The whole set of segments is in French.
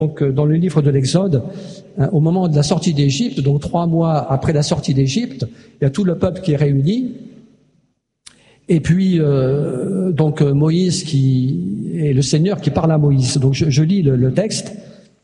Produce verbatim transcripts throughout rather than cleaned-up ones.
Donc, dans le livre de l'Exode, au moment de la sortie d'Égypte, donc trois mois après la sortie d'Égypte, il y a tout le peuple qui est réuni. Et puis, euh, donc Moïse qui et le Seigneur qui parle à Moïse. Donc, je, je lis le, le texte.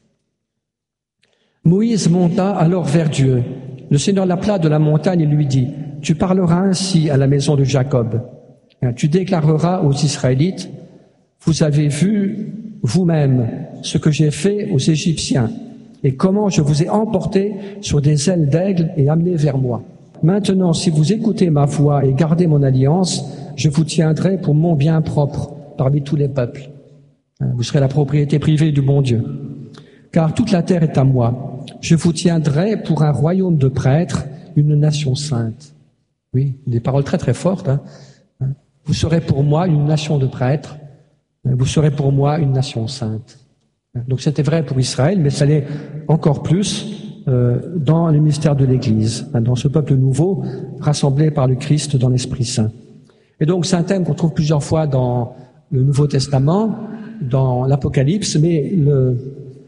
Moïse monta alors vers Dieu. Le Seigneur l'appela de la montagne et lui dit : Tu parleras ainsi à la maison de Jacob. Tu déclareras aux Israélites : Vous avez vu vous-même ce que j'ai fait aux Égyptiens et comment je vous ai emportés sur des ailes d'aigle et amenés vers moi. Maintenant, si vous écoutez ma voix et gardez mon alliance, je vous tiendrai pour mon bien propre parmi tous les peuples. Vous serez la propriété privée du bon Dieu. Car toute la terre est à moi. Je vous tiendrai pour un royaume de prêtres, une nation sainte. Oui, des paroles très très fortes. Hein. Vous serez pour moi une nation de prêtres. Vous serez pour moi une nation sainte. Donc c'était vrai pour Israël, mais ça l'est encore plus euh, dans le mystère de l'Église, hein, dans ce peuple nouveau rassemblé par le Christ dans l'Esprit Saint. Et donc c'est un thème qu'on trouve plusieurs fois dans le Nouveau Testament, dans l'Apocalypse, mais le,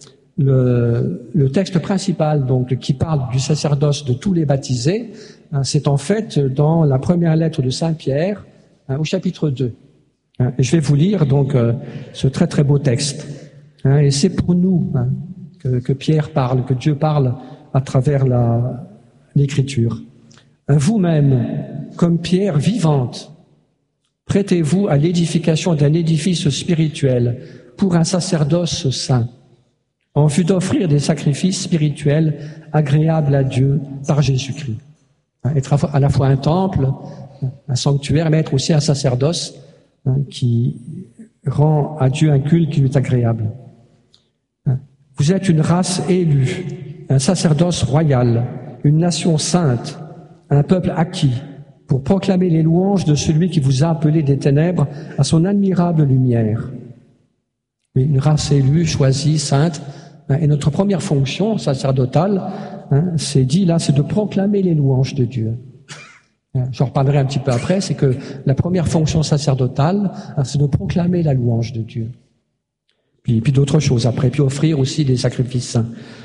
le, le texte principal, donc qui parle du sacerdoce de tous les baptisés, hein, c'est en fait dans la première lettre de Saint Pierre, hein, au chapitre deux. Hein, et je vais vous lire donc euh, ce très très beau texte. Hein, et c'est pour nous hein, que, que Pierre parle, que Dieu parle à travers la, l'Écriture. Hein, vous-même, comme pierre vivante, prêtez-vous à l'édification d'un édifice spirituel pour un sacerdoce saint, en vue d'offrir des sacrifices spirituels agréables à Dieu par Jésus-Christ. Hein, être à la fois un temple, un sanctuaire, mais être aussi un sacerdoce hein, qui rend à Dieu un culte qui lui est agréable. Vous êtes une race élue, un sacerdoce royal, une nation sainte, un peuple acquis, pour proclamer les louanges de celui qui vous a appelé des ténèbres à son admirable lumière. Une race élue, choisie, sainte, et notre première fonction sacerdotale, hein, c'est dit là, c'est de proclamer les louanges de Dieu. J'en reparlerai un petit peu après, c'est que la première fonction sacerdotale, hein, c'est de proclamer la louange de Dieu. Puis, puis d'autres choses après, puis offrir aussi des sacrifices saints.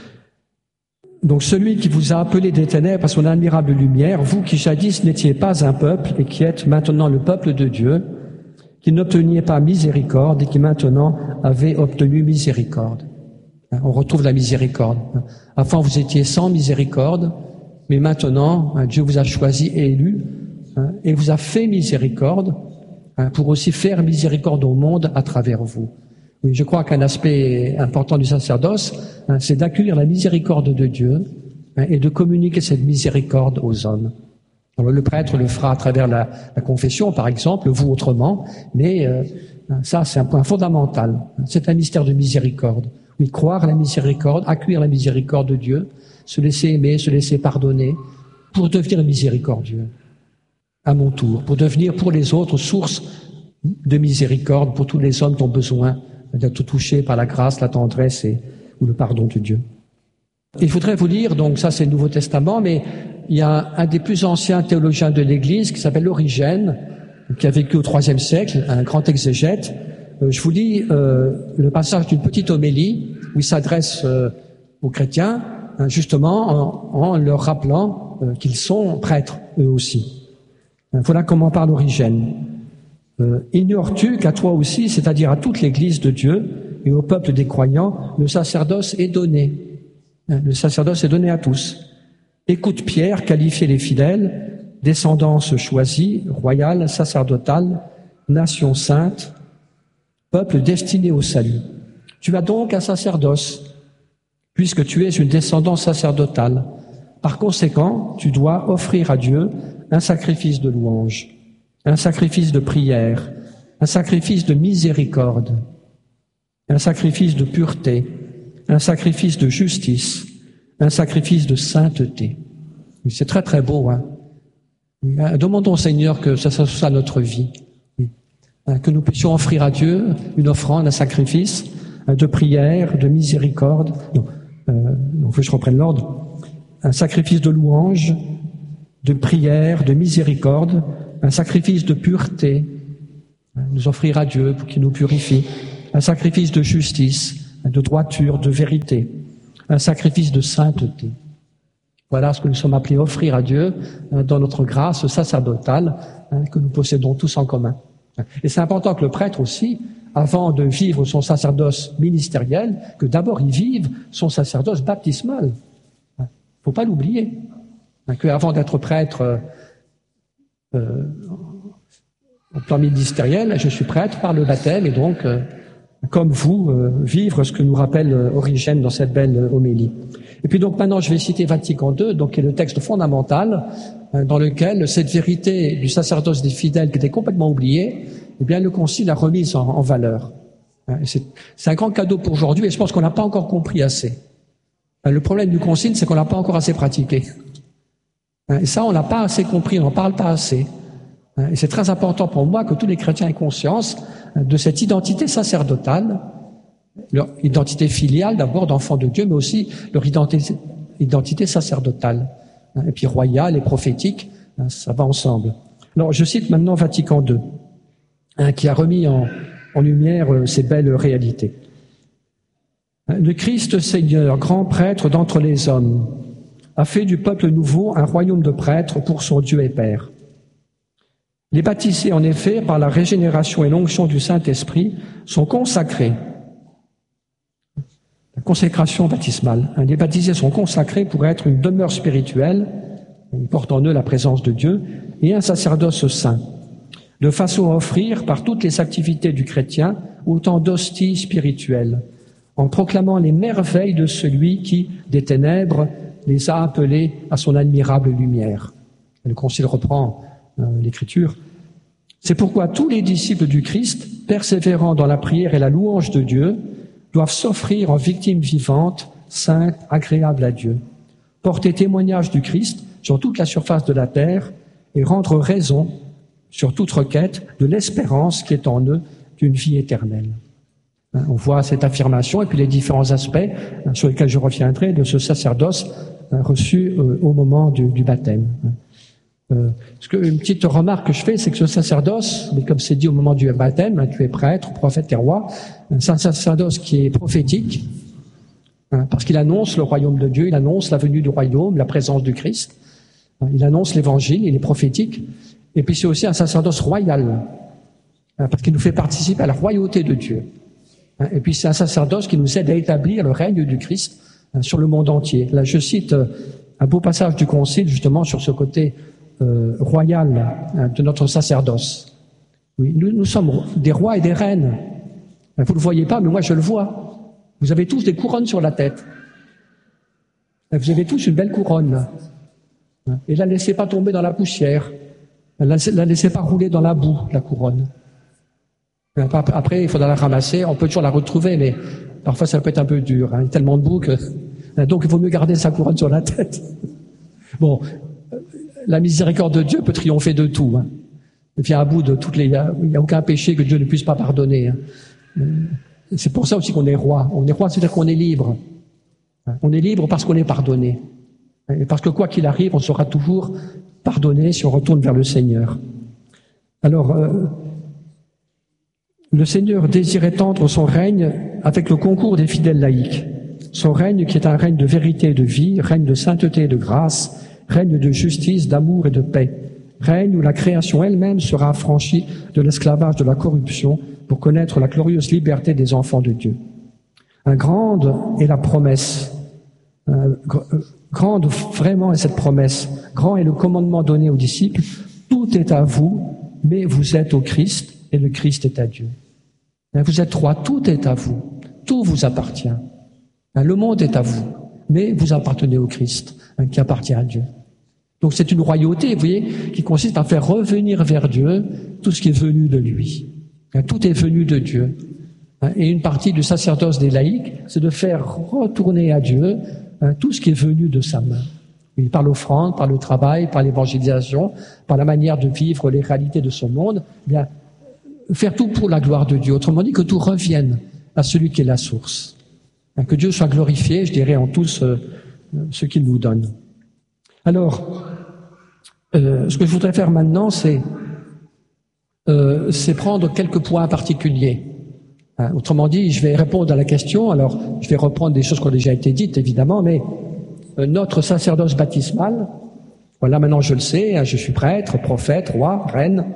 Donc celui qui vous a appelé des ténèbres à son admirable lumière, vous qui jadis n'étiez pas un peuple et qui êtes maintenant le peuple de Dieu, qui n'obteniez pas miséricorde et qui maintenant avez obtenu miséricorde. On retrouve la miséricorde. Avant vous étiez sans miséricorde, mais maintenant Dieu vous a choisi et élu et vous a fait miséricorde pour aussi faire miséricorde au monde à travers vous. Oui, je crois qu'un aspect important du sacerdoce, hein, c'est d'accueillir la miséricorde de Dieu hein, et de communiquer cette miséricorde aux hommes. Alors, le prêtre le fera à travers la, la confession, par exemple, vous autrement, mais euh, ça, c'est un point fondamental. C'est un mystère de miséricorde. Oui, croire à la miséricorde, accueillir la miséricorde de Dieu, se laisser aimer, se laisser pardonner, pour devenir miséricordieux, à mon tour, pour devenir pour les autres source de miséricorde pour tous les hommes qui ont besoin d'être touchés par la grâce, la tendresse et, ou le pardon de Dieu. Il faudrait vous lire, donc ça c'est le Nouveau Testament, mais il y a un des plus anciens théologiens de l'Église qui s'appelle Origène, qui a vécu au troisième siècle, un grand exégète. Euh, je vous lis euh, le passage d'une petite homélie où il s'adresse euh, aux chrétiens, hein, justement en, en leur rappelant euh, qu'ils sont prêtres, eux aussi. Euh, voilà comment parle Origène. Euh, Ignores-tu qu'à toi aussi, c'est-à-dire à toute l'Église de Dieu et au peuple des croyants, le sacerdoce est donné. Le sacerdoce est donné à tous. Écoute Pierre, qualifier les fidèles, descendance choisie, royale, sacerdotale, nation sainte, peuple destiné au salut. Tu as donc un sacerdoce, puisque tu es une descendance sacerdotale. Par conséquent, tu dois offrir à Dieu un sacrifice de louange, un sacrifice de prière, un sacrifice de miséricorde, un sacrifice de pureté, un sacrifice de justice, un sacrifice de sainteté. C'est très très beau, hein. Demandons au Seigneur que ça soit notre vie, que nous puissions offrir à Dieu une offrande, un sacrifice de prière, de miséricorde. Non, euh, non, faut que je reprenne l'ordre. Un sacrifice de louange, de prière, de miséricorde, un sacrifice de pureté, nous offrir à Dieu pour qu'il nous purifie, un sacrifice de justice, de droiture, de vérité, un sacrifice de sainteté. Voilà ce que nous sommes appelés à offrir à Dieu dans notre grâce sacerdotale que nous possédons tous en commun. Et c'est important que le prêtre aussi, avant de vivre son sacerdoce ministériel, que d'abord il vive son sacerdoce baptismal. Il ne faut pas l'oublier. Qu'avant d'être prêtre euh, au plan ministériel, je suis prêtre par le baptême et donc, euh, comme vous, euh, vivre ce que nous rappelle euh, Origène dans cette belle euh, homélie. Et puis donc maintenant je vais citer Vatican deux, donc qui est le texte fondamental euh, dans lequel cette vérité du sacerdoce des fidèles qui était complètement oubliée, eh bien le Concile a remise en, en valeur. C'est, c'est un grand cadeau pour aujourd'hui et je pense qu'on n'a pas encore compris assez. Le problème du Concile, c'est qu'on l'a pas encore assez pratiqué. Et ça, on l'a pas assez compris, on n'en parle pas assez. Et c'est très important pour moi que tous les chrétiens aient conscience de cette identité sacerdotale, leur identité filiale d'abord d'enfants de Dieu, mais aussi leur identité, identité sacerdotale. Et puis royale et prophétique, ça va ensemble. Alors, je cite maintenant Vatican deux, hein, qui a remis en, en lumière ces belles réalités. Le Christ Seigneur, grand prêtre d'entre les hommes, a fait du peuple nouveau un royaume de prêtres pour son Dieu et Père. Les baptisés, en effet, par la régénération et l'onction du Saint-Esprit, sont consacrés. La consécration baptismale. Les baptisés sont consacrés pour être une demeure spirituelle, ils portent en eux la présence de Dieu, et un sacerdoce saint, de façon à offrir, par toutes les activités du chrétien, autant d'hosties spirituelles, en proclamant les merveilles de celui qui, des ténèbres, les a appelés à son admirable lumière. Le Concile reprend euh, l'Écriture. C'est pourquoi tous les disciples du Christ, persévérant dans la prière et la louange de Dieu, doivent s'offrir en victimes vivantes, saintes, agréables à Dieu, porter témoignage du Christ sur toute la surface de la terre et rendre raison, sur toute requête, de l'espérance qui est en eux d'une vie éternelle. On voit cette affirmation et puis les différents aspects sur lesquels je reviendrai de ce sacerdoce reçu au moment du, du baptême. Euh, parce que une petite remarque que je fais, c'est que ce sacerdoce, mais comme c'est dit au moment du baptême, tu es prêtre, prophète et roi, c'est un sacerdoce qui est prophétique, hein, parce qu'il annonce le royaume de Dieu, il annonce la venue du royaume, la présence du Christ, hein, il annonce l'évangile, il est prophétique, et puis c'est aussi un sacerdoce royal, hein, parce qu'il nous fait participer à la royauté de Dieu. Hein, et puis c'est un sacerdoce qui nous aide à établir le règne du Christ hein, sur le monde entier. Là, je cite euh, un beau passage du Concile, justement, sur ce côté Euh, royal hein, de notre sacerdoce. Oui, nous, nous sommes des rois et des reines. Vous ne le voyez pas, mais moi je le vois. Vous avez tous des couronnes sur la tête. Vous avez tous une belle couronne. Là. Et la laissez pas tomber dans la poussière. La, la laissez pas rouler dans la boue, la couronne. Après, il faudra la ramasser. On peut toujours la retrouver, mais parfois ça peut être un peu dur. Hein. Il y a tellement de boue que... Donc il vaut mieux garder sa couronne sur la tête. Bon. La miséricorde de Dieu peut triompher de tout. Hein. Et puis à bout de toutes les, il n'y a aucun péché que Dieu ne puisse pas pardonner. Hein. C'est pour ça aussi qu'on est roi. On est roi, c'est-à-dire qu'on est libre. On est libre parce qu'on est pardonné. Et parce que quoi qu'il arrive, on sera toujours pardonné si on retourne vers le Seigneur. Alors, euh, le Seigneur désire étendre son règne avec le concours des fidèles laïcs. Son règne qui est un règne de vérité et de vie, règne de sainteté et de grâce, règne de justice, d'amour et de paix, règne où la création elle-même sera affranchie de l'esclavage de la corruption pour connaître la glorieuse liberté des enfants de Dieu. Un grande est la promesse, euh, grande vraiment est cette promesse, grand est le commandement donné aux disciples, tout est à vous, mais vous êtes au Christ et le Christ est à Dieu. Vous êtes roi, tout est à vous, tout vous appartient. Le monde est à vous, mais vous appartenez au Christ, hein, qui appartient à Dieu. Donc c'est une royauté, vous voyez, qui consiste à faire revenir vers Dieu tout ce qui est venu de lui. Hein, tout est venu de Dieu. Hein, et une partie du sacerdoce des laïcs, c'est de faire retourner à Dieu hein, tout ce qui est venu de sa main. Oui, par l'offrande, par le travail, par l'évangélisation, par la manière de vivre les réalités de ce monde, eh bien, faire tout pour la gloire de Dieu. Autrement dit, que tout revienne à celui qui est la source. Que Dieu soit glorifié, je dirais, en tout ce, ce qu'il nous donne. Alors, euh, ce que je voudrais faire maintenant, c'est, euh, c'est prendre quelques points particuliers Autrement dit, je vais répondre à la question, alors je vais reprendre des choses qui ont déjà été dites, évidemment, mais notre sacerdoce baptismal, voilà, maintenant je le sais, je suis prêtre, prophète, roi, reine.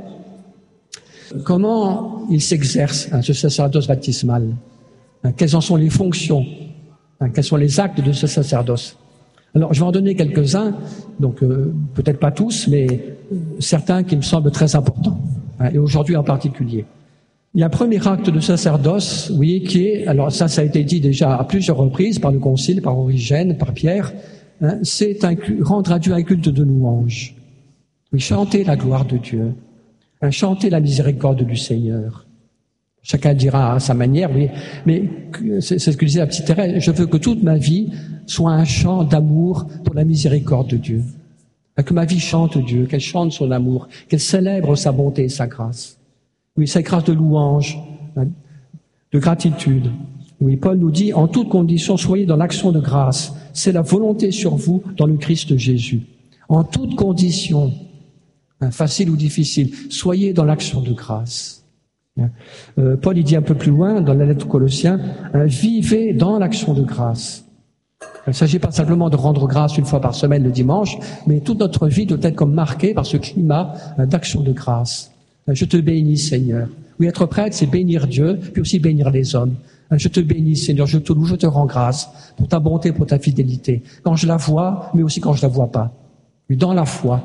Comment il s'exerce, ce sacerdoce baptismal? Quelles en sont les fonctions? Quels sont les actes de ce sacerdoce? Alors, je vais en donner quelques-uns, donc euh, peut-être pas tous, mais euh, certains qui me semblent très importants, hein, et aujourd'hui en particulier. Il y a un premier acte de sacerdoce, oui, qui est, alors ça, ça a été dit déjà à plusieurs reprises par le Concile, par Origène, par Pierre, hein, c'est un, rendre à Dieu un culte de louange. Oui, chanter la gloire de Dieu, hein, chanter la miséricorde du Seigneur. Chacun dira à sa manière, oui, mais c'est ce que disait la petite Thérèse, je veux que toute ma vie soit un chant d'amour pour la miséricorde de Dieu. Que ma vie chante Dieu, qu'elle chante son amour, qu'elle célèbre sa bonté et sa grâce. Oui, sa grâce de louange, de gratitude. Oui, Paul nous dit, en toute condition, soyez dans l'action de grâce. C'est la volonté sur vous dans le Christ Jésus. En toute condition, facile ou difficile, soyez dans l'action de grâce. Euh, Paul, il dit un peu plus loin, dans la lettre aux Colossiens, euh, vivez dans l'action de grâce. Il ne s'agit pas simplement de rendre grâce une fois par semaine le dimanche, mais toute notre vie doit être comme marquée par ce climat euh, d'action de grâce. Euh, je te bénis, Seigneur. Oui, être prêtre, c'est bénir Dieu, puis aussi bénir les hommes. Euh, je te bénis, Seigneur, je te loue, je te rends grâce pour ta bonté, pour ta fidélité. Quand je la vois, mais aussi quand je la vois pas. Oui, dans la foi.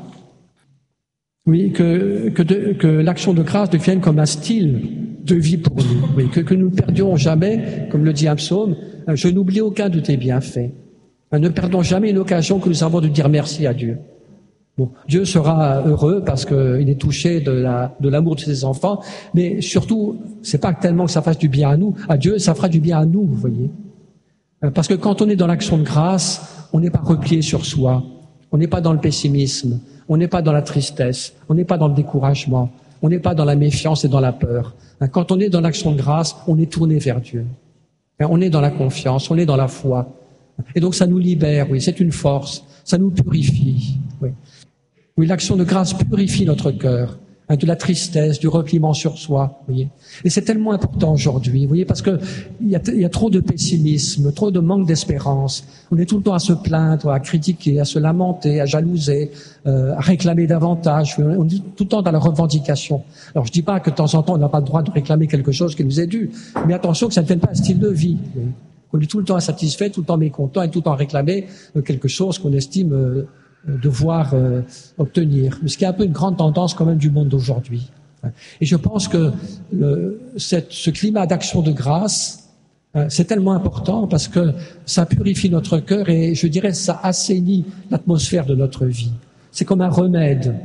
Oui, que, que, de, que l'action de grâce devienne comme un style de vie pour nous. Oui, que, que nous ne perdions jamais, comme le dit un psaume, je n'oublie aucun de tes bienfaits. Ne perdons jamais une occasion que nous avons de dire merci à Dieu. Bon, Dieu sera heureux parce qu'il est touché de, la, de l'amour de ses enfants, mais surtout, c'est pas tellement que ça fasse du bien à nous, à Dieu, ça fera du bien à nous, vous voyez. Parce que quand on est dans l'action de grâce, on n'est pas replié sur soi, on n'est pas dans le pessimisme, on n'est pas dans la tristesse, on n'est pas dans le découragement, on n'est pas dans la méfiance et dans la peur. Quand on est dans l'action de grâce, on est tourné vers Dieu. On est dans la confiance, on est dans la foi. Et donc ça nous libère, oui, c'est une force, ça nous purifie. Oui, oui, l'action de grâce purifie notre cœur, hein, de la tristesse, du repliement sur soi, vous voyez. Et c'est tellement important aujourd'hui, vous voyez, parce que il y a, il y a trop de pessimisme, trop de manque d'espérance. On est tout le temps à se plaindre, à critiquer, à se lamenter, à jalouser, euh, à réclamer davantage. On est tout le temps dans la revendication. Alors je dis pas que de temps en temps on n'a pas le droit de réclamer quelque chose qui nous est dû, mais attention que ça ne devienne pas un style de vie. Vous voyez. On est tout le temps insatisfait, tout le temps mécontent et tout le temps réclamer quelque chose qu'on estime euh, devoir euh, obtenir. Ce qui est un peu une grande tendance quand même du monde d'aujourd'hui. Et je pense que le, cette, ce climat d'action de grâce, euh, c'est tellement important parce que ça purifie notre cœur et je dirais ça assainit l'atmosphère de notre vie. C'est comme un remède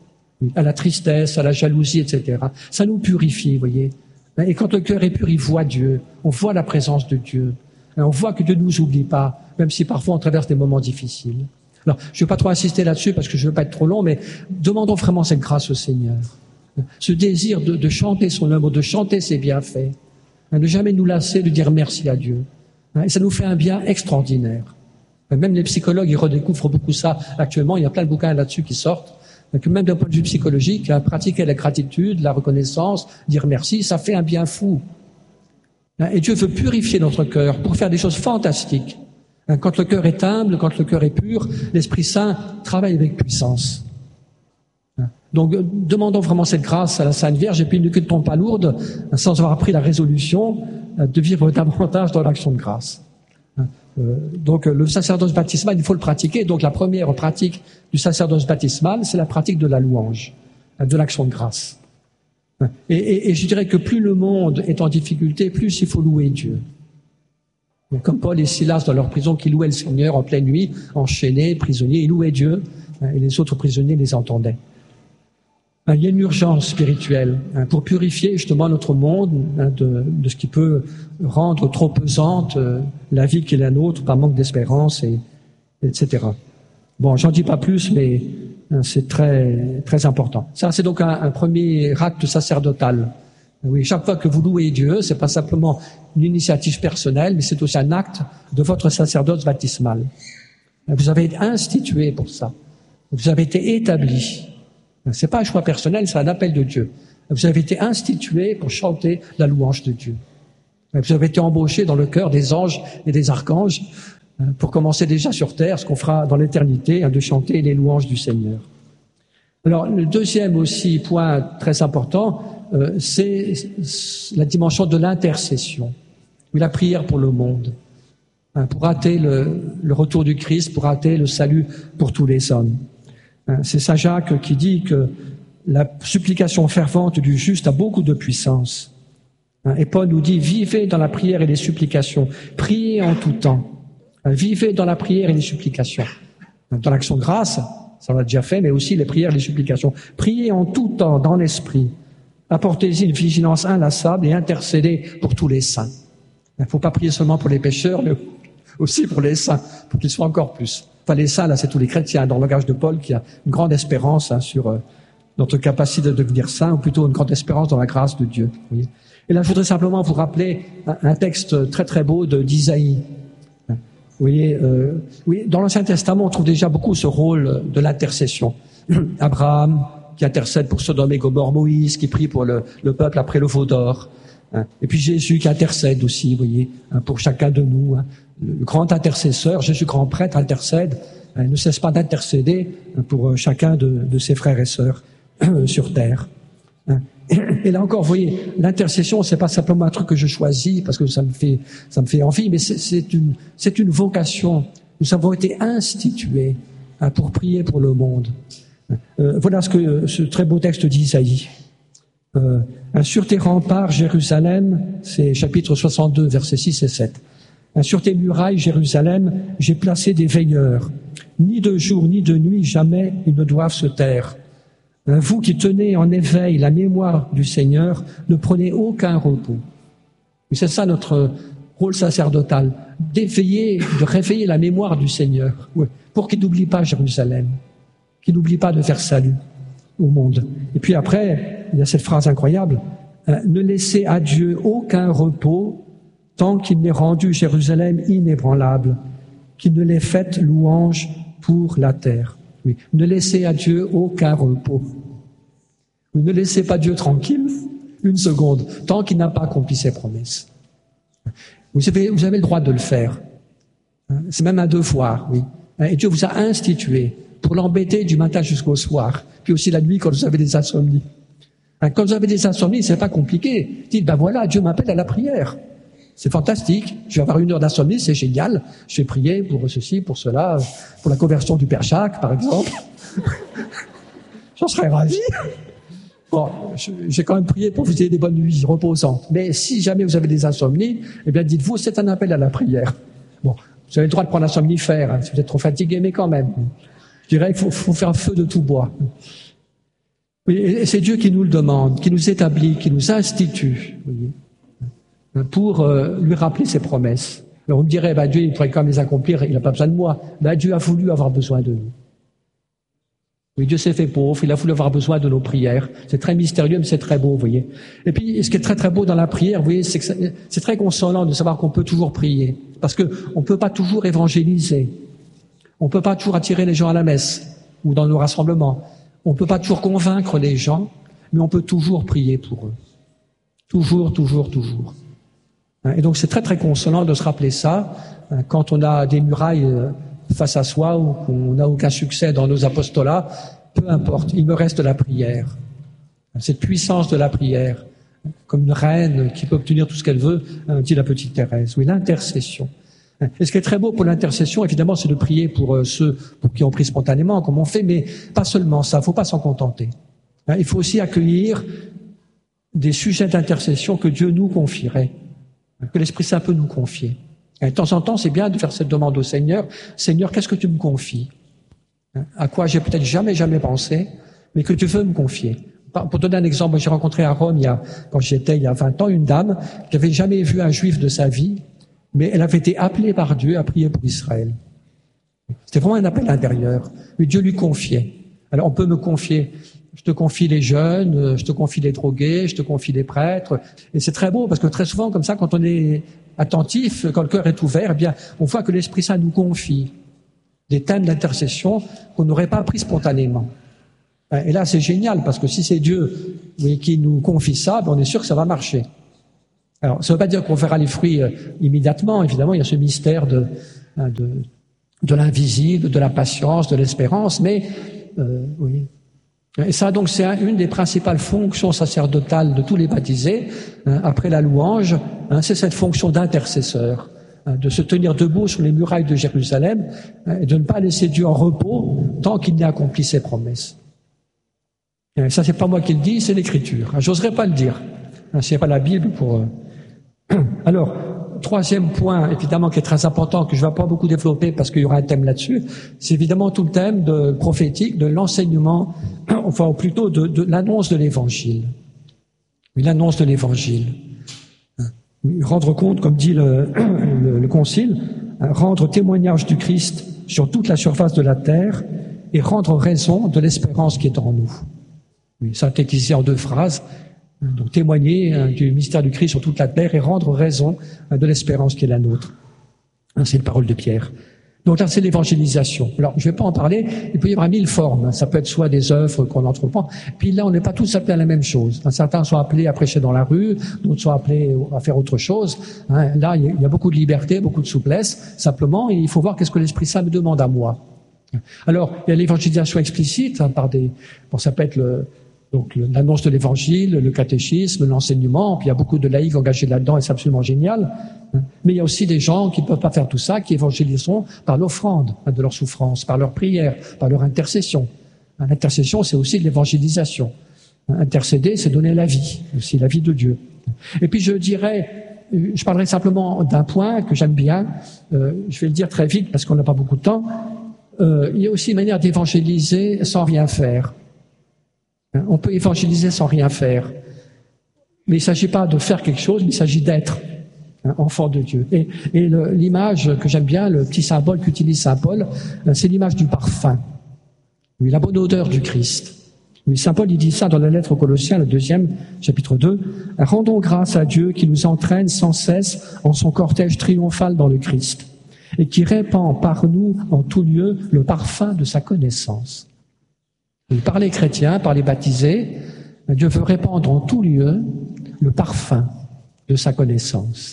à la tristesse, à la jalousie, et cetera. Ça nous purifie, vous voyez. Et quand le cœur est pur, il voit Dieu, on voit la présence de Dieu. On voit que Dieu ne nous oublie pas, même si parfois on traverse des moments difficiles. Alors, je ne veux pas trop insister là-dessus parce que je ne veux pas être trop long, mais demandons vraiment cette grâce au Seigneur. Ce désir de, de chanter son amour, de chanter ses bienfaits, ne jamais nous lasser de dire merci à Dieu. Et ça nous fait un bien extraordinaire. Même les psychologues, ils redécouvrent beaucoup ça actuellement. Il y a plein de bouquins là-dessus qui sortent. Que même d'un point de vue psychologique, pratiquer la gratitude, la reconnaissance, dire merci, ça fait un bien fou. Et Dieu veut purifier notre cœur pour faire des choses fantastiques. Quand le cœur est humble, quand le cœur est pur, l'Esprit Saint travaille avec puissance. Donc, demandons vraiment cette grâce à la Sainte Vierge et puis ne quittons pas Lourdes sans avoir pris la résolution de vivre davantage dans l'action de grâce. Donc, le sacerdoce baptismal, il faut le pratiquer. Donc, la première pratique du sacerdoce baptismal, c'est la pratique de la louange, de l'action de grâce. Et, et, et je dirais que plus le monde est en difficulté, plus il faut louer Dieu. Donc, comme Paul et Silas dans leur prison qui louaient le Seigneur en pleine nuit, enchaînés, prisonniers, ils louaient Dieu, et les autres prisonniers les entendaient. Il y a une urgence spirituelle pour purifier justement notre monde de, de ce qui peut rendre trop pesante la vie qui est la nôtre par manque d'espérance, et, etc. Bon, j'en dis pas plus, mais c'est très très important. Ça, c'est donc un, un premier acte sacerdotal. Oui, chaque fois que vous louez Dieu, c'est pas simplement une initiative personnelle, mais c'est aussi un acte de votre sacerdoce baptismal. Vous avez été institué pour ça. Vous avez été établi. C'est pas un choix personnel, c'est un appel de Dieu. Vous avez été institué pour chanter la louange de Dieu. Vous avez été embauchés dans le cœur des anges et des archanges pour commencer déjà sur terre, ce qu'on fera dans l'éternité, de chanter les louanges du Seigneur. Alors, le deuxième aussi point très important, euh, c'est la dimension de l'intercession, la prière pour le monde, hein, pour hâter le, le retour du Christ, pour hâter le salut pour tous les hommes. Hein, c'est saint Jacques qui dit que la supplication fervente du juste a beaucoup de puissance. Hein, et Paul nous dit, vivez dans la prière et les supplications, priez en tout temps. Hein, vivez dans la prière et les supplications. Dans l'action de grâce, ça on l'a déjà fait, mais aussi les prières et les supplications. Priez en tout temps dans l'esprit. Apportez-y une vigilance inlassable et intercédez pour tous les saints. Il ne faut pas prier seulement pour les pécheurs, mais aussi pour les saints, pour qu'ils soient encore plus. Enfin, les saints, là, c'est tous les chrétiens, dans le langage de Paul, qui a une grande espérance hein, sur euh, notre capacité de devenir saints, ou plutôt une grande espérance dans la grâce de Dieu. Vous voyez. Et là, je voudrais simplement vous rappeler un, un texte très très beau de, d'Isaïe. Vous voyez, euh, oui, dans l'Ancien Testament, on trouve déjà beaucoup ce rôle de l'intercession. Abraham, qui intercède pour Sodome et Gomorrhe, Moïse, qui prie pour le, le peuple après le veau d'or. Hein. Et puis Jésus qui intercède aussi, vous voyez, hein, pour chacun de nous. Hein. Le grand intercesseur, Jésus grand prêtre, intercède, hein, ne cesse pas d'intercéder hein, pour chacun de, de ses frères et sœurs euh, sur terre. Hein. Et là encore, vous voyez, l'intercession, c'est pas simplement un truc que je choisis parce que ça me fait, ça me fait envie, mais c'est, c'est une, c'est une vocation. Nous avons été institués hein, pour prier pour le monde. Euh, voilà ce que ce très beau texte d'Isaïe. Euh, sur tes remparts, Jérusalem, c'est chapitre soixante-deux, versets six et sept. Sur tes murailles, Jérusalem, j'ai placé des veilleurs. Ni de jour, ni de nuit, jamais ils ne doivent se taire. Vous qui tenez en éveil la mémoire du Seigneur, ne prenez aucun repos. Et c'est ça notre rôle sacerdotal, d'éveiller, de réveiller la mémoire du Seigneur, pour qu'il n'oublie pas Jérusalem, qu'il n'oublie pas de faire salut au monde. Et puis après, il y a cette phrase incroyable, ne laissez à Dieu aucun repos tant qu'il n'ait rendu Jérusalem inébranlable, qu'il ne l'ait faite louange pour la terre. Oui. Ne laissez à Dieu aucun repos. Vous ne laissez pas Dieu tranquille une seconde, tant qu'il n'a pas accompli ses promesses. Vous avez, vous avez le droit de le faire. C'est même un devoir, oui. Et Dieu vous a institué pour l'embêter du matin jusqu'au soir, puis aussi la nuit quand vous avez des insomnies. Quand vous avez des insomnies, c'est pas compliqué. Dites, ben voilà, Dieu m'appelle à la prière. C'est fantastique. Je vais avoir une heure d'insomnie, c'est génial. Je vais prier pour ceci, pour cela, pour la conversion du Père Jacques, par exemple. J'en serais ravi. Bon, j'ai quand même prié pour que vous ayez des bonnes nuits reposantes. Mais si jamais vous avez des insomnies, eh bien, dites-vous, c'est un appel à la prière. Bon, vous avez le droit de prendre un somnifère, hein, si vous êtes trop fatigué, mais quand même. Je dirais qu'il faut, faut faire feu de tout bois. Oui, et c'est Dieu qui nous le demande, qui nous établit, qui nous institue. Vous voyez, pour euh, lui rappeler ses promesses. Alors on me dirait, bah, Dieu il pourrait quand même les accomplir, il n'a pas besoin de moi. Bah, Dieu a voulu avoir besoin de nous. Oui, Dieu s'est fait pauvre, il a voulu avoir besoin de nos prières. C'est très mystérieux, mais c'est très beau, vous voyez. Et puis, ce qui est très très beau dans la prière, vous voyez, c'est que ça, c'est très consolant de savoir qu'on peut toujours prier. Parce que on peut pas toujours évangéliser. On peut pas toujours attirer les gens à la messe ou dans nos rassemblements. On peut pas toujours convaincre les gens, mais on peut toujours prier pour eux. Toujours, toujours, toujours. Et donc c'est très très consolant de se rappeler ça quand on a des murailles face à soi ou qu'on n'a aucun succès dans nos apostolats. Peu importe, il me reste la prière. Cette puissance de la prière, comme une reine qui peut obtenir tout ce qu'elle veut, dit la petite Thérèse. Oui, l'intercession. Et ce qui est très beau pour l'intercession, évidemment, c'est de prier pour ceux pour qui ont pris spontanément, comme on fait, mais pas seulement ça, il ne faut pas s'en contenter. Il faut aussi accueillir des sujets d'intercession que Dieu nous confierait, que l'Esprit Saint peut nous confier. Et de temps en temps, c'est bien de faire cette demande au Seigneur. Seigneur, qu'est-ce que tu me confies? À quoi j'ai peut-être jamais, jamais pensé, mais que tu veux me confier. Pour donner un exemple, j'ai rencontré à Rome, il y a, quand j'étais il y a vingt ans, une dame qui n'avait jamais vu un juif de sa vie, mais elle avait été appelée par Dieu à prier pour Israël. C'était vraiment un appel intérieur. Mais Dieu lui confiait. Alors on peut me confier. Je te confie les jeunes, je te confie les drogués, je te confie les prêtres. Et c'est très beau parce que très souvent, comme ça, quand on est attentif, quand le cœur est ouvert, eh bien, on voit que l'Esprit Saint nous confie des thèmes d'intercession qu'on n'aurait pas pris spontanément. Et là, c'est génial parce que si c'est Dieu oui, qui nous confie ça, ben on est sûr que ça va marcher. Alors, ça ne veut pas dire qu'on verra les fruits euh, immédiatement. Évidemment, il y a ce mystère de, de, de l'invisible, de la patience, de l'espérance, mais euh, oui. Et ça, donc, c'est une des principales fonctions sacerdotales de tous les baptisés, hein, après la louange, hein, c'est cette fonction d'intercesseur, hein, de se tenir debout sur les murailles de Jérusalem, hein, et de ne pas laisser Dieu en repos tant qu'il n'ait accompli ses promesses. Et ça, c'est pas moi qui le dis, c'est l'Écriture. J'oserais pas le dire. C'est pas la Bible pour... Euh... Alors, troisième point, évidemment, qui est très important, que je ne vais pas beaucoup développer parce qu'il y aura un thème là-dessus, c'est évidemment tout le thème de prophétique, de l'enseignement, enfin, plutôt de, de l'annonce de l'Évangile. Oui, l'annonce de l'Évangile. Oui, rendre compte, comme dit le, le, le Concile, rendre témoignage du Christ sur toute la surface de la terre et rendre raison de l'espérance qui est en nous. Oui, synthétisé en deux phrases. Donc témoigner hein, du mystère du Christ sur toute la terre et rendre raison hein, de l'espérance qui est la nôtre. Hein, c'est une parole de Pierre. Donc là, c'est l'évangélisation. Alors, je ne vais pas en parler, il peut y avoir mille formes. Hein. Ça peut être soit des œuvres qu'on entreprend. Puis là, on n'est pas tous appelés à la même chose. Hein, certains sont appelés à prêcher dans la rue, d'autres sont appelés à faire autre chose. Hein, là, il y a beaucoup de liberté, beaucoup de souplesse. Simplement, il faut voir qu'est-ce que l'Esprit Saint me demande à moi. Alors, il y a l'évangélisation explicite, hein, par des... Bon, ça peut être le... Donc l'annonce de l'évangile, le catéchisme, l'enseignement, puis il y a beaucoup de laïcs engagés là-dedans et c'est absolument génial. Mais il y a aussi des gens qui ne peuvent pas faire tout ça, qui évangéliseront par l'offrande de leur souffrance, par leur prière, par leur intercession. L'intercession, c'est aussi de l'évangélisation. Intercéder, c'est donner la vie, aussi la vie de Dieu. Et puis je dirais, je parlerai simplement d'un point que j'aime bien, euh, je vais le dire très vite parce qu'on n'a pas beaucoup de temps. Euh, il y a aussi une manière d'évangéliser sans rien faire. On peut évangéliser sans rien faire. Mais il ne s'agit pas de faire quelque chose, mais il s'agit d'être hein, enfant de Dieu. Et, et le, l'image que j'aime bien, le petit symbole qu'utilise saint Paul, c'est l'image du parfum. Oui, la bonne odeur du Christ. Oui, saint Paul, il dit ça dans la lettre aux Colossiens, le deuxième, chapitre deux. Rendons grâce à Dieu qui nous entraîne sans cesse en son cortège triomphal dans le Christ et qui répand par nous en tout lieu le parfum de sa connaissance. Par les chrétiens, par les baptisés, Dieu veut répandre en tout lieu le parfum de sa connaissance.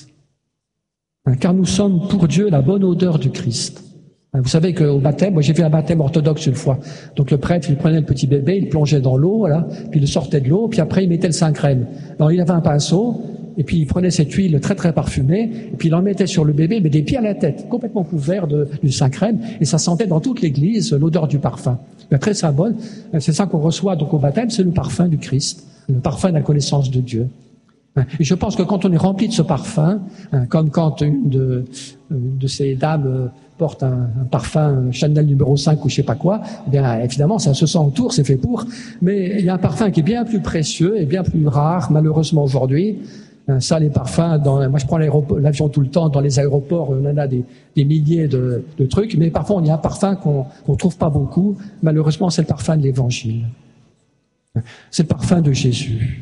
Car nous sommes pour Dieu la bonne odeur du Christ. Vous savez qu'au baptême, moi j'ai fait un baptême orthodoxe une fois. Donc le prêtre, il prenait le petit bébé, il plongeait dans l'eau, voilà, puis il sortait de l'eau, puis après il mettait le Saint-Crème. Alors il avait un pinceau, et puis il prenait cette huile très très parfumée, et puis il en mettait sur le bébé, mais des pieds à la tête, complètement couvert de, du Saint-Crème, et ça sentait dans toute l'église l'odeur du parfum. Un très symbole, c'est ça qu'on reçoit donc au baptême, c'est le parfum du Christ, le parfum de la connaissance de Dieu. Et je pense que quand on est rempli de ce parfum, comme quand une de, une de ces dames porte un, un parfum Chanel numéro cinq ou je sais pas quoi, eh bien évidemment ça se sent autour, c'est fait pour, mais il y a un parfum qui est bien plus précieux et bien plus rare, malheureusement aujourd'hui. Ça, les parfums, dans, moi je prends l'avion tout le temps, dans les aéroports, on en a des, des milliers de, de trucs, mais parfois il y a un parfum qu'on qu'on trouve pas beaucoup, malheureusement c'est le parfum de l'Évangile. C'est le parfum de Jésus.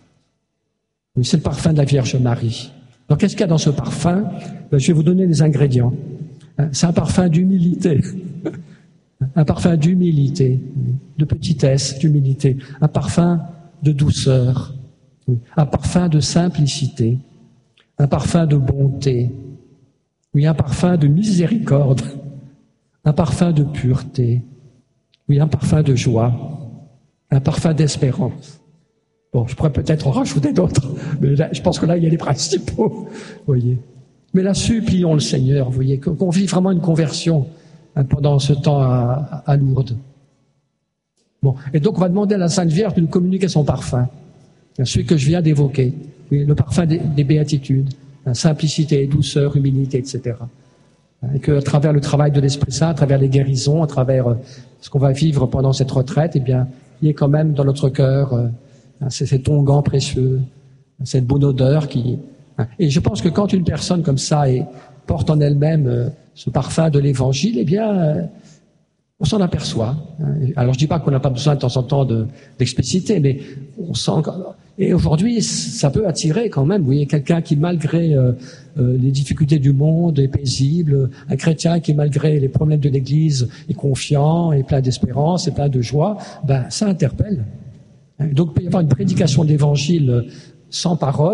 C'est le parfum de la Vierge Marie. Donc qu'est-ce qu'il y a dans ce parfum? Ben, je vais vous donner les ingrédients. C'est un parfum d'humilité. Un parfum d'humilité, de petitesse, d'humilité. Un parfum de douceur. Un parfum de simplicité, un parfum de bonté, oui, un parfum de miséricorde, un parfum de pureté, oui, un parfum de joie, un parfum d'espérance. Bon, je pourrais peut-être en rajouter d'autres, mais là, je pense que là, il y a les principaux, vous voyez. Mais là, supplions le Seigneur, vous voyez, qu'on vit vraiment une conversion hein, pendant ce temps à, à Lourdes. Bon, et donc on va demander à la Sainte Vierge de nous communiquer son parfum. Celui que je viens d'évoquer, oui, le parfum des, des béatitudes, hein, simplicité, douceur, humilité, et cetera. Et qu'à travers le travail de l'Esprit Saint, à travers les guérisons, à travers euh, ce qu'on va vivre pendant cette retraite, eh bien, il y ait quand même dans notre cœur euh, cet onguent précieux, cette bonne odeur qui. Hein. Et je pense que quand une personne comme ça est, porte en elle-même euh, ce parfum de l'Évangile, eh bien. Euh, On s'en aperçoit. Alors je dis pas qu'on n'a pas besoin de temps en temps de, d'expliciter, mais on sent. Et aujourd'hui, ça peut attirer quand même. Vous voyez, quelqu'un qui malgré euh, euh, les difficultés du monde est paisible, un chrétien qui malgré les problèmes de l'Église est confiant, est plein d'espérance, est plein de joie. Ben ça interpelle. Donc il peut y avoir une prédication de l'Évangile sans parole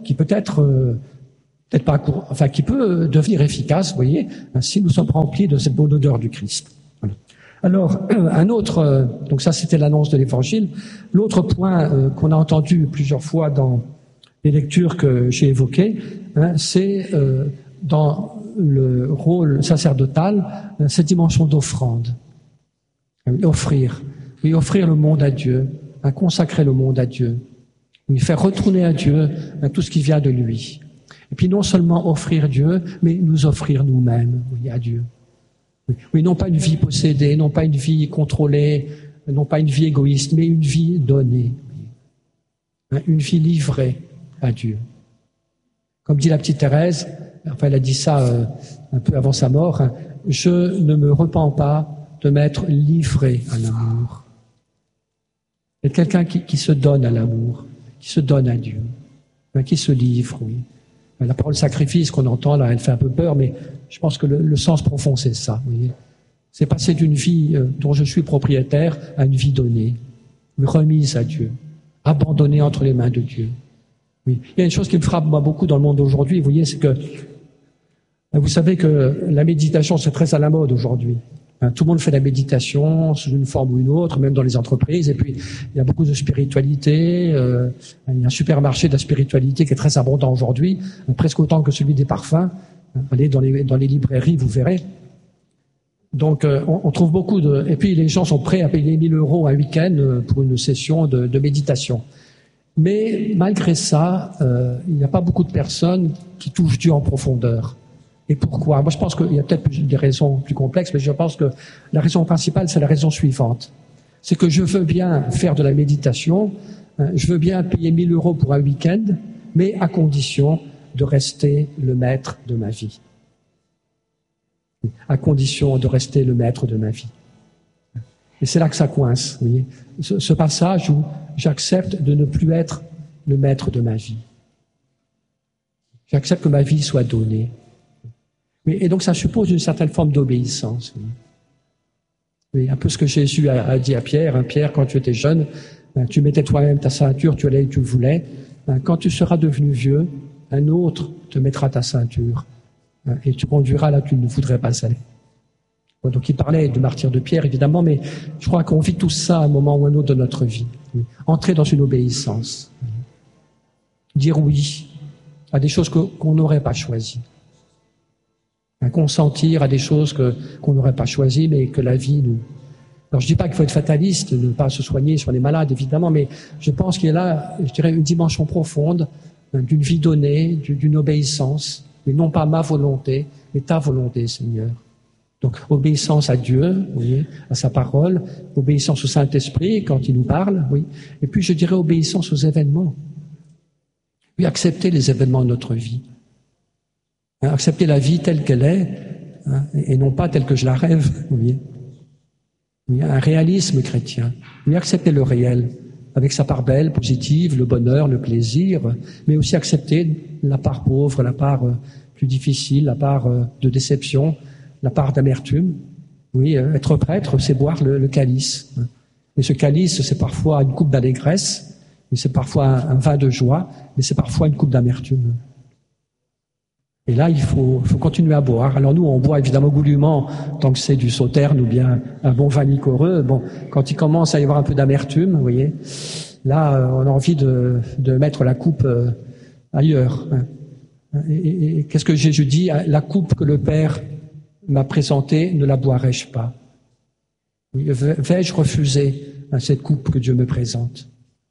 qui peut être, euh, peut-être pas, enfin, qui peut devenir efficace, vous voyez, si nous sommes remplis de cette bonne odeur du Christ. Voilà. Alors, un autre, euh, donc ça c'était l'annonce de l'Évangile. L'autre point euh, qu'on a entendu plusieurs fois dans les lectures que j'ai évoquées, hein, c'est euh, dans le rôle sacerdotal, cette dimension d'offrande. Offrir. Oui, offrir le monde à Dieu, hein, consacrer le monde à Dieu. Oui, faire retourner à Dieu hein, tout ce qui vient de lui. Et puis non seulement offrir Dieu, mais nous offrir nous-mêmes, oui, à Dieu. Oui, oui, non pas une vie possédée, non pas une vie contrôlée, non pas une vie égoïste, mais une vie donnée. Hein, une vie livrée à Dieu. Comme dit la petite Thérèse, enfin elle a dit ça euh, un peu avant sa mort, hein, je ne me repens pas de m'être livré à l'amour. C'est quelqu'un qui, qui se donne à l'amour, qui se donne à Dieu, hein, qui se livre, oui. La parole sacrifice qu'on entend là, elle fait un peu peur, mais je pense que le, le sens profond c'est ça, vous voyez. C'est passer d'une vie euh, dont je suis propriétaire à une vie donnée, remise à Dieu, abandonnée entre les mains de Dieu. Oui. Il y a une chose qui me frappe moi beaucoup dans le monde d'aujourd'hui, vous voyez, c'est que vous savez que la méditation c'est très à la mode aujourd'hui. Tout le monde fait la méditation sous une forme ou une autre, même dans les entreprises. Et puis il y a beaucoup de spiritualité. Euh, il y a un supermarché de la spiritualité qui est très abondant aujourd'hui, presque autant que celui des parfums. Allez dans les dans les librairies, vous verrez. Donc euh, on, on trouve beaucoup de. Et puis les gens sont prêts à payer mille euros un week-end pour une session de, de méditation. Mais malgré ça, euh, il n'y a pas beaucoup de personnes qui touchent Dieu en profondeur. Et pourquoi? Moi, je pense qu'il y a peut-être des raisons plus complexes, mais je pense que la raison principale, c'est la raison suivante. C'est que je veux bien faire de la méditation, hein, je veux bien payer mille euros pour un week-end, mais à condition de rester le maître de ma vie. À condition de rester le maître de ma vie. Et c'est là que ça coince, vous voyez. Ce, ce passage où j'accepte de ne plus être le maître de ma vie. J'accepte que ma vie soit donnée. Et donc ça suppose une certaine forme d'obéissance. Oui, un peu ce que Jésus a, a dit à Pierre. Hein, Pierre, quand tu étais jeune, ben, tu mettais toi-même ta ceinture, tu allais où tu voulais. Ben, quand tu seras devenu vieux, un autre te mettra ta ceinture. Hein, et tu conduiras là où tu ne voudrais pas aller. Bon, donc il parlait du martyre de Pierre, évidemment, mais je crois qu'on vit tout ça à un moment ou à un autre de notre vie. Oui. Entrer dans une obéissance. Oui. Dire oui à des choses que, qu'on n'aurait pas choisies. Consentir à des choses que, qu'on n'aurait pas choisies, mais que la vie nous... Alors je dis pas qu'il faut être fataliste, ne pas se soigner sur les malades, évidemment, mais je pense qu'il y a là, je dirais, une dimension profonde d'une vie donnée, d'une obéissance, mais non pas ma volonté, mais ta volonté, Seigneur. Donc obéissance à Dieu, vous voyez, à sa parole, obéissance au Saint-Esprit quand il nous parle, oui, et puis je dirais obéissance aux événements. Oui, accepter les événements de notre vie. Accepter la vie telle qu'elle est, hein, et non pas telle que je la rêve, vous voyez. Il y a un réalisme chrétien. Oui, accepter le réel, avec sa part belle, positive, le bonheur, le plaisir, mais aussi accepter la part pauvre, la part euh, plus difficile, la part euh, de déception, la part d'amertume. Oui, euh, être prêtre, c'est boire le, le calice. Et ce calice, c'est parfois une coupe d'allégresse, mais c'est parfois un, un vin de joie, mais c'est parfois une coupe d'amertume. Et là, il faut, faut continuer à boire. Alors nous, on boit évidemment goulûment tant que c'est du sauterne ou bien un bon vin liquoreux. Bon, quand il commence à y avoir un peu d'amertume, vous voyez, là, on a envie de, de mettre la coupe euh, ailleurs. Et, et, et qu'est-ce que Jésus dit? La coupe que le Père m'a présentée, ne la boirai-je pas? Vais-je refuser cette coupe que Dieu me présente?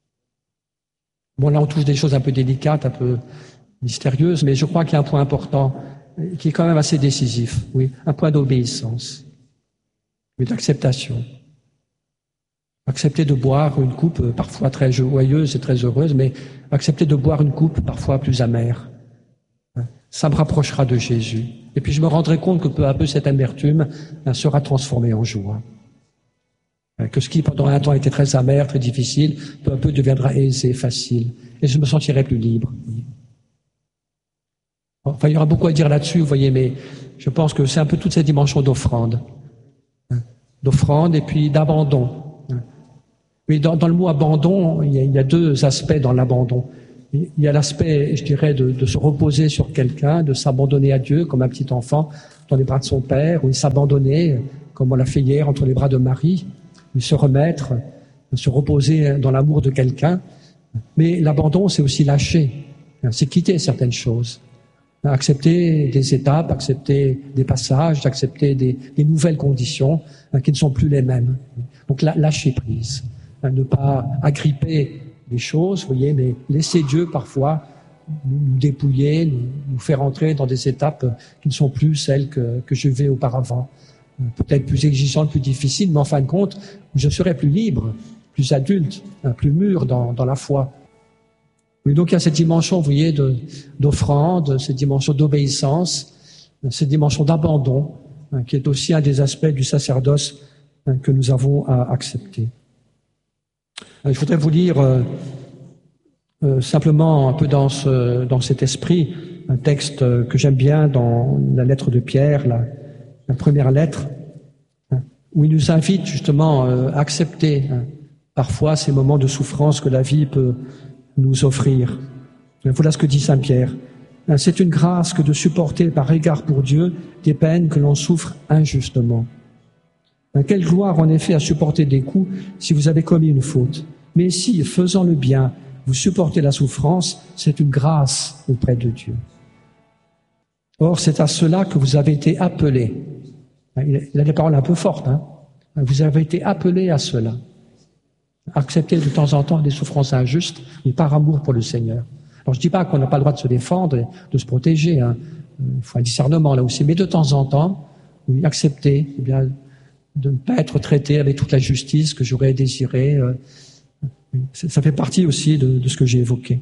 Bon, là, on touche des choses un peu délicates, un peu mystérieuse, mais je crois qu'il y a un point important qui est quand même assez décisif, oui, un point d'obéissance, oui, d'acceptation. Accepter de boire une coupe parfois très joyeuse et très heureuse, mais accepter de boire une coupe parfois plus amère. Ça me rapprochera de Jésus. Et puis je me rendrai compte que peu à peu cette amertume sera transformée en joie. Que ce qui pendant un temps était très amer, très difficile, peu à peu deviendra aisé, facile. Et je me sentirai plus libre. Oui. Enfin, il y aura beaucoup à dire là-dessus, vous voyez, mais je pense que c'est un peu toute cette dimension d'offrande. Hein, d'offrande et puis d'abandon. Hein. Mais dans, dans le mot abandon, il y, a, il y a deux aspects dans l'abandon. Il y a l'aspect, je dirais, de, de se reposer sur quelqu'un, de s'abandonner à Dieu comme un petit enfant dans les bras de son père, ou il s'abandonner, comme on l'a fait hier, entre les bras de Marie, ou se remettre, se reposer dans l'amour de quelqu'un. Mais l'abandon, c'est aussi lâcher, c'est quitter certaines choses, accepter des étapes, accepter des passages, accepter des, des nouvelles conditions qui ne sont plus les mêmes. Donc lâcher prise, ne pas agripper les choses, vous voyez, mais laisser Dieu parfois nous dépouiller, nous, nous faire entrer dans des étapes qui ne sont plus celles que, que je vivais auparavant. Peut-être plus exigeantes, plus difficiles, mais en fin de compte, je serai plus libre, plus adulte, plus mûr dans, dans la foi. Et donc il y a cette dimension, vous voyez, de, d'offrande, cette dimension d'obéissance, cette dimension d'abandon, hein, qui est aussi un des aspects du sacerdoce hein, que nous avons à accepter. Je voudrais vous lire euh, euh, simplement un peu dans, ce, dans cet esprit un texte que j'aime bien dans la lettre de Pierre, la, la première lettre, hein, où il nous invite justement euh, à accepter hein, parfois ces moments de souffrance que la vie peut nous offrir. Voilà ce que dit Saint Pierre. C'est une grâce que de supporter par égard pour Dieu des peines que l'on souffre injustement. Quelle gloire en effet à supporter des coups si vous avez commis une faute. Mais si, faisant le bien, vous supportez la souffrance, c'est une grâce auprès de Dieu. Or, c'est à cela que vous avez été appelés. Il a des paroles un peu fortes, hein. Vous avez été appelés à cela. Accepter de temps en temps des souffrances injustes, mais par amour pour le Seigneur. Alors je dis pas qu'on n'a pas le droit de se défendre, de se protéger, hein. Il faut un discernement là aussi, mais de temps en temps, oui, accepter, eh bien, de ne pas être traité avec toute la justice que j'aurais désiré. Euh, ça fait partie aussi de, de ce que j'ai évoqué.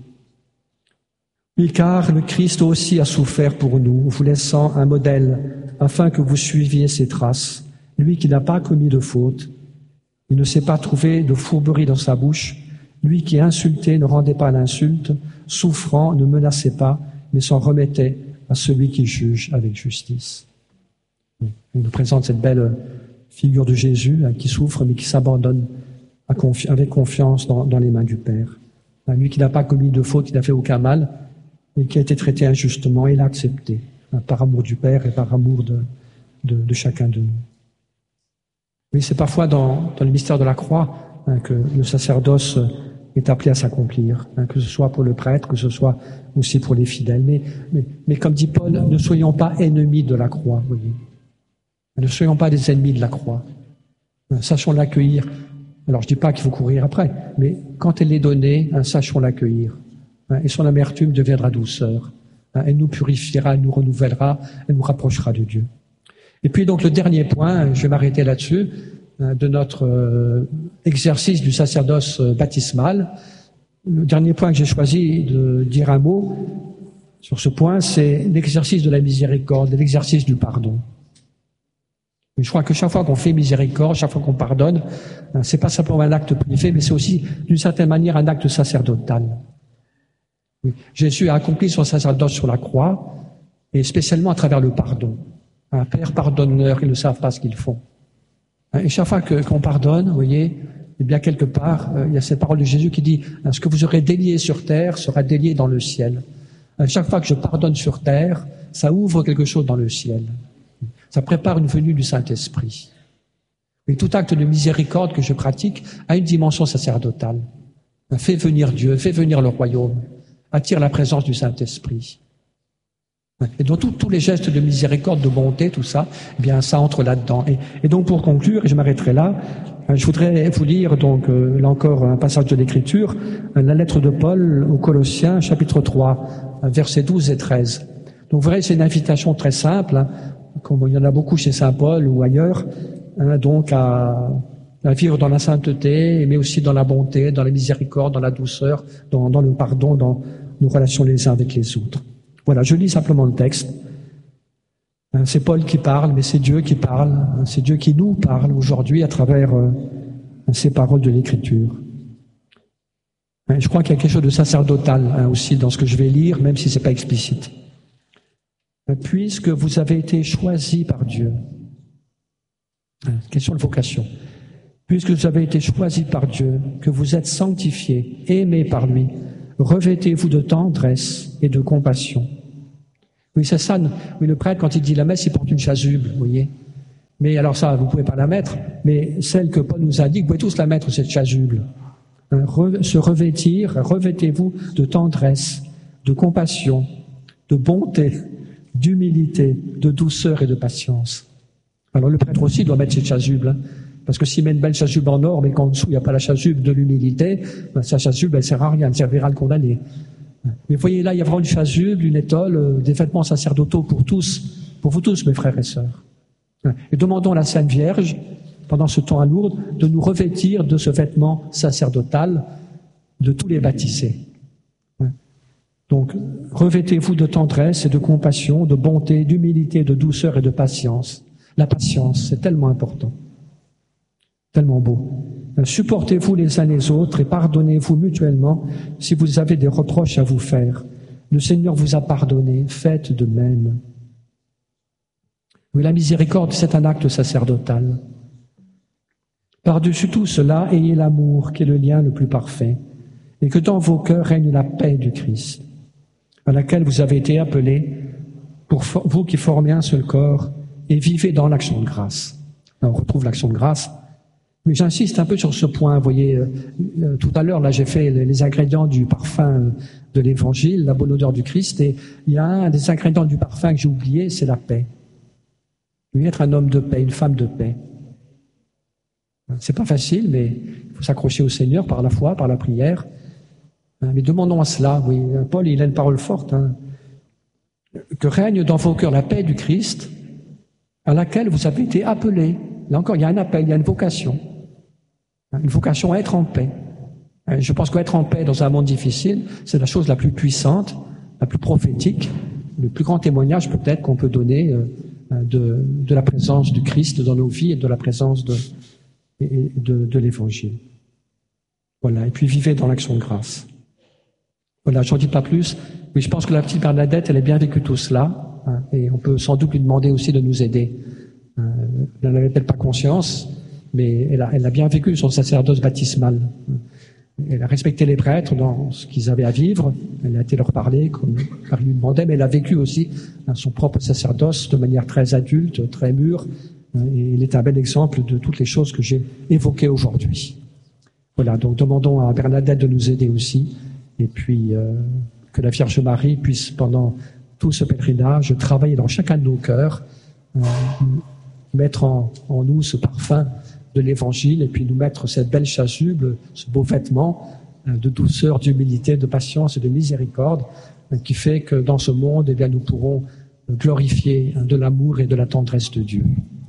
Oui, car le Christ aussi a souffert pour nous, vous laissant un modèle, afin que vous suiviez ses traces. Lui qui n'a pas commis de faute, il ne s'est pas trouvé de fourberie dans sa bouche. Lui qui insultait ne rendait pas l'insulte, souffrant ne menaçait pas, mais s'en remettait à celui qui juge avec justice. Il nous présente cette belle figure de Jésus hein, qui souffre, mais qui s'abandonne à confi- avec confiance dans, dans les mains du Père. Hein, lui qui n'a pas commis de faute, qui n'a fait aucun mal, et qui a été traité injustement, il a accepté, hein, par amour du Père et par amour de, de, de chacun de nous. Oui, c'est parfois dans, dans le mystère de la croix hein, que le sacerdoce est appelé à s'accomplir, hein, que ce soit pour le prêtre, que ce soit aussi pour les fidèles. Mais, mais, mais comme dit Paul, ne soyons pas ennemis de la croix, vous voyez. Ne soyons pas des ennemis de la croix. Hein, sachons l'accueillir. Alors je dis pas qu'il faut courir après, mais quand elle est donnée, hein, sachons l'accueillir. Hein, et son amertume deviendra douceur. Hein, elle nous purifiera, elle nous renouvellera, elle nous rapprochera de Dieu. Et puis donc le dernier point, je vais m'arrêter là-dessus, de notre euh, exercice du sacerdoce baptismal. Le dernier point que j'ai choisi de dire un mot sur ce point, c'est l'exercice de la miséricorde, l'exercice du pardon. Et je crois que chaque fois qu'on fait miséricorde, chaque fois qu'on pardonne, c'est pas simplement un acte privé, mais c'est aussi d'une certaine manière un acte sacerdotal. Jésus a accompli son sacerdoce sur la croix, et spécialement à travers le pardon. Un Père pardonneur, ils ne savent pas ce qu'ils font. Et chaque fois que, qu'on pardonne, vous voyez, eh bien quelque part, euh, il y a cette parole de Jésus qui dit « Ce que vous aurez délié sur terre sera délié dans le ciel ». Chaque fois que je pardonne sur terre, ça ouvre quelque chose dans le ciel. Ça prépare une venue du Saint-Esprit. Et tout acte de miséricorde que je pratique a une dimension sacerdotale. Fait venir Dieu, fait venir le royaume, attire la présence du Saint-Esprit. Et donc tous les gestes de miséricorde, de bonté, tout ça, eh bien ça entre là-dedans. Et, et donc pour conclure, et je m'arrêterai là, je voudrais vous lire donc euh, là encore un passage de l'Écriture, la lettre de Paul aux Colossiens, chapitre trois, versets douze et treize. Donc vous verrez, c'est une invitation très simple, hein, comme il y en a beaucoup chez Saint Paul ou ailleurs, hein, donc à, à vivre dans la sainteté, mais aussi dans la bonté, dans la miséricorde, dans la douceur, dans, dans le pardon, dans nos relations les uns avec les autres. Voilà, je lis simplement le texte. C'est Paul qui parle, mais c'est Dieu qui parle. C'est Dieu qui nous parle aujourd'hui à travers ces paroles de l'Écriture. Je crois qu'il y a quelque chose de sacerdotal hein, aussi dans ce que je vais lire, même si c'est pas explicite. Puisque vous avez été choisis par Dieu. Question de vocation. Puisque vous avez été choisis par Dieu, que vous êtes sanctifiés, aimés par lui, revêtez-vous de tendresse et de compassion. Oui, c'est ça. Oui, le prêtre, quand il dit la messe, il porte une chasuble, vous voyez. Mais alors ça, vous ne pouvez pas la mettre, mais celle que Paul nous a dit, vous pouvez tous la mettre, cette chasuble. Hein, re, se revêtir, revêtez-vous de tendresse, de compassion, de bonté, d'humilité, de douceur et de patience. Alors le prêtre aussi doit mettre cette chasuble, hein, parce que s'il met une belle chasuble en or, mais qu'en dessous il n'y a pas la chasuble de l'humilité, ben, sa chasuble, elle ne sert à rien, elle servira à le condamner. Mais vous voyez là, il y a vraiment une chasuble, une étole, euh, des vêtements sacerdotaux pour tous, pour vous tous, mes frères et sœurs. Et demandons à la Sainte Vierge, pendant ce temps à Lourdes, de nous revêtir de ce vêtement sacerdotal de tous les baptisés. Donc, revêtez-vous de tendresse et de compassion, de bonté, d'humilité, de douceur et de patience. La patience, c'est tellement important, tellement beau. Supportez-vous les uns les autres et pardonnez-vous mutuellement si vous avez des reproches à vous faire. Le Seigneur vous a pardonné, faites de même. Oui, la miséricorde, c'est un acte sacerdotal. Par-dessus tout cela, ayez l'amour qui est le lien le plus parfait, et que dans vos cœurs règne la paix du Christ, à laquelle vous avez été appelés, pour vous qui formez un seul corps, et vivez dans l'action de grâce. Alors, on retrouve l'action de grâce, mais j'insiste un peu sur ce point. Vous voyez, euh, tout à l'heure, là, j'ai fait les, les ingrédients du parfum de l'Évangile, la bonne odeur du Christ, et il y a un des ingrédients du parfum que j'ai oublié, c'est la paix. Lui, être un homme de paix, une femme de paix. C'est pas facile, mais il faut s'accrocher au Seigneur par la foi, par la prière. Mais demandons à cela, oui. Paul, il a une parole forte. Hein. Que règne dans vos cœurs la paix du Christ, à laquelle vous avez été appelés. Là encore, il y a un appel, il y a une vocation. Une vocation à être en paix. Je pense qu'être en paix dans un monde difficile, c'est la chose la plus puissante, la plus prophétique, le plus grand témoignage peut-être qu'on peut donner de, de la présence du Christ dans nos vies et de la présence de, de, de l'Évangile. Voilà, et puis vivez dans l'action de grâce. Voilà, j'en dis pas plus, mais je pense que la petite Bernadette, elle a bien vécu tout cela, hein, et on peut sans doute lui demander aussi de nous aider. Euh, elle n'en avait peut-être pas conscience, mais elle a, elle a bien vécu son sacerdoce baptismal. Elle a respecté les prêtres dans ce qu'ils avaient à vivre, elle a été leur parler comme Marie lui demandait, mais elle a vécu aussi hein, son propre sacerdoce de manière très adulte, très mûre, hein, et il est un bel exemple de toutes les choses que j'ai évoquées aujourd'hui. Voilà, donc demandons à Bernadette de nous aider aussi, et puis euh, que la Vierge Marie puisse pendant tout ce pèlerinage travailler dans chacun de nos cœurs, euh, mettre en, en nous ce parfum de l'Évangile et puis nous mettre cette belle chasuble, ce beau vêtement euh, de douceur, d'humilité, de patience et de miséricorde euh, qui fait que dans ce monde, eh bien, nous pourrons glorifier hein, de l'amour et de la tendresse de Dieu.